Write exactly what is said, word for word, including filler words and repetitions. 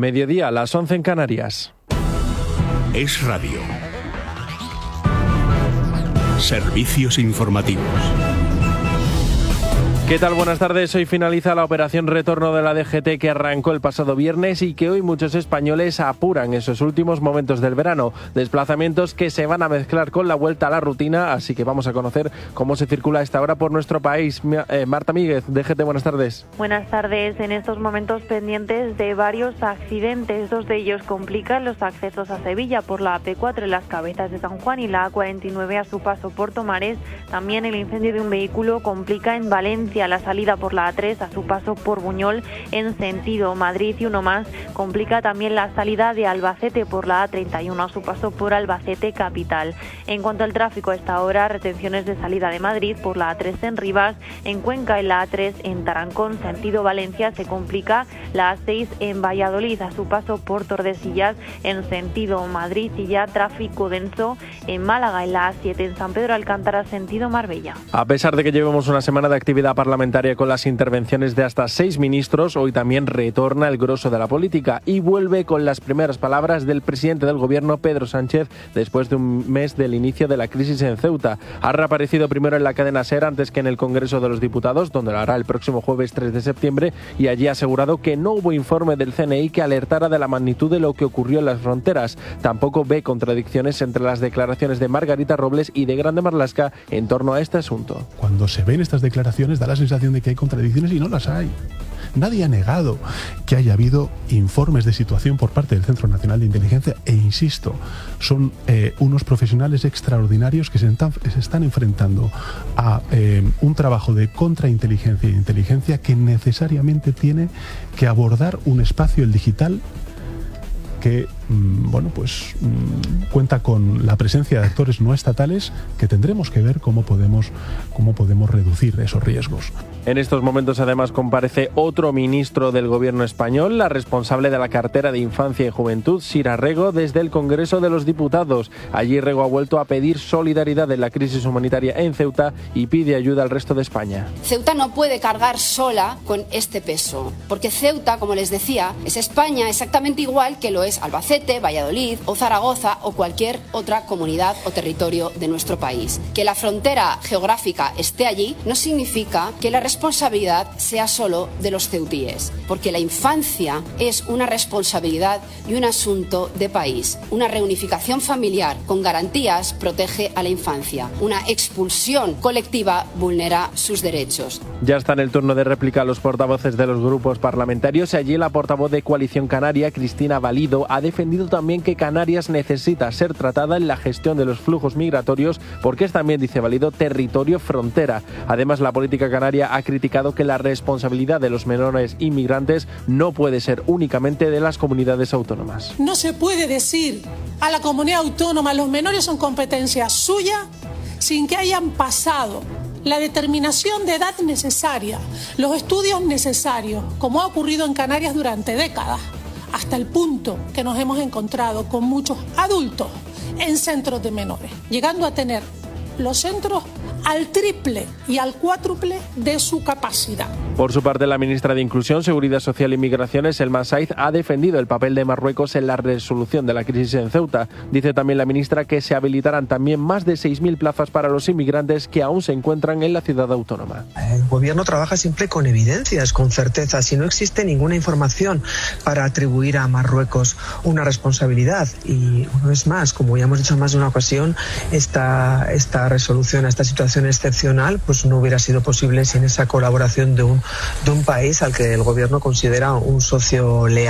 Mediodía, a las once en Canarias. Es Radio. Servicios informativos. ¿Qué tal? Buenas tardes. Hoy finaliza la operación retorno de la D G T que arrancó el pasado viernes y que hoy muchos españoles apuran en sus últimos momentos del verano. Desplazamientos que se van a mezclar con la vuelta a la rutina, así que vamos a conocer cómo se circula a esta hora por nuestro país. Eh, Marta Míguez, D G T, buenas tardes. Buenas tardes. En estos momentos pendientes de varios accidentes, dos de ellos complican los accesos a Sevilla por la A P cuatro en las Cabezas de San Juan y la A cuarenta y nueve a su paso por Tomares. También el incendio de un vehículo complica en Valencia la salida por la A tres a su paso por Buñol en sentido Madrid, y uno más complica también la salida de Albacete por la A treinta y uno a su paso por Albacete capital. En cuanto al tráfico, a esta hora retenciones de salida de Madrid por la A tres en Rivas, en Cuenca en la A tres en Tarancón sentido Valencia se complica la A seis en Valladolid a su paso por Tordesillas en sentido Madrid, y ya tráfico denso en Málaga en la A siete en San Pedro Alcántara sentido Marbella. A pesar de que llevemos una semana de actividad parlamentaria con las intervenciones de hasta seis ministros, hoy también retorna el grosso de la política y vuelve con las primeras palabras del presidente del gobierno, Pedro Sánchez, después de un mes del inicio de la crisis en Ceuta. Ha reaparecido primero en la cadena SER antes que en el Congreso de los Diputados, donde lo hará el próximo jueves tres de septiembre, y allí ha asegurado que no hubo informe del C N I que alertara de la magnitud de lo que ocurrió en las fronteras. Tampoco ve contradicciones entre las declaraciones de Margarita Robles y de Grande Marlaska en torno a este asunto. Cuando se ven estas declaraciones da la sensación de que hay contradicciones y no las hay. Nadie ha negado que haya habido informes de situación por parte del Centro Nacional de Inteligencia e, insisto, son eh, unos profesionales extraordinarios que se están, se están enfrentando a eh, un trabajo de contrainteligencia y inteligencia que necesariamente tiene que abordar un espacio, el digital, que bueno, pues cuenta con la presencia de actores no estatales que tendremos que ver cómo podemos, cómo podemos reducir esos riesgos. En estos momentos además comparece otro ministro del gobierno español, la responsable de la cartera de Infancia y Juventud, Sira Rego, desde el Congreso de los Diputados. Allí Rego ha vuelto a pedir solidaridad en la crisis humanitaria en Ceuta y pide ayuda al resto de España. Ceuta no puede cargar sola con este peso, porque Ceuta, como les decía, es España exactamente igual que lo es Albacete, Valladolid o Zaragoza o cualquier otra comunidad o territorio de nuestro país. Que la frontera geográfica esté allí no significa que la responsabilidad sea solo de los ceutíes, porque la infancia es una responsabilidad y un asunto de país. Una reunificación familiar con garantías protege a la infancia. Una expulsión colectiva vulnera sus derechos. Ya está en el turno de réplica los portavoces de los grupos parlamentarios. Allí la portavoz de Coalición Canaria, Cristina Valido, ha defendido también que Canarias necesita ser tratada en la gestión de los flujos migratorios porque es también, dice Valido, territorio frontera. Además, la política canaria ha criticado que la responsabilidad de los menores inmigrantes no puede ser únicamente de las comunidades autónomas. No se puede decir a la comunidad autónoma los menores son competencia suya sin que hayan pasado la determinación de edad necesaria, los estudios necesarios, como ha ocurrido en Canarias durante décadas, hasta el punto que nos hemos encontrado con muchos adultos en centros de menores, llegando a tener los centros al triple y al cuádruple de su capacidad. Por su parte, la ministra de Inclusión, Seguridad Social y Migraciones, Elma Saiz, ha defendido el papel de Marruecos en la resolución de la crisis en Ceuta. Dice también la ministra que se habilitarán también más de seis mil plazas para los inmigrantes que aún se encuentran en la ciudad autónoma. El gobierno trabaja siempre con evidencias, con certezas, y no existe ninguna información para atribuir a Marruecos una responsabilidad. Y una vez más, como ya hemos dicho en más de una ocasión, esta, esta resolución a esta situación excepcional pues no hubiera sido posible sin esa colaboración de un, de un país al que el gobierno considera un socio leal.